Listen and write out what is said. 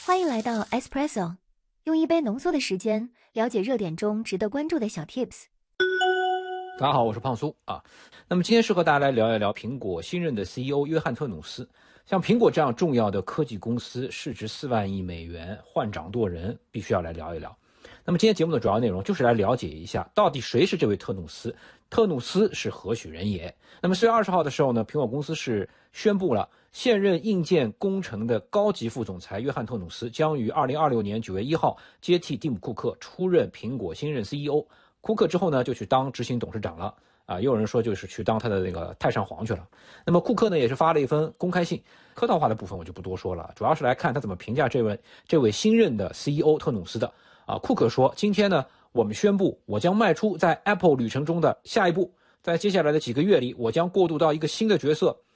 欢迎来到 Espresso， 用一杯浓缩的时间了解热点中值得关注的小 tips。 大家好，我是胖苏啊。那么今天是和大家来聊一聊苹果新任的 CEO 约翰特努斯。像苹果这样重要的科技公司，市值4万亿美元，换掌舵人，必须要来聊一聊。那么今天节目的主要内容就是来了解一下，到底谁是这位特努斯？特努斯是何许人也？那么4月20号的时候呢，苹果公司是宣布了，现任硬件工程的高级副总裁约翰特努斯将于2026年9月1号接替蒂姆·库克出任苹果新任 CEO。库克之后呢，就去当执行董事长了啊，也有人说就是去当他的那个太上皇去了。那么库克呢，也是发了一封公开信，客套话的部分我就不多说了，主要是来看他怎么评价这位新任的 CEO 特努斯的啊。库克说，今天呢，我们宣布我将迈出在 Apple 旅程中的下一步，在接下来的几个月里，我将过渡到一个新的角色，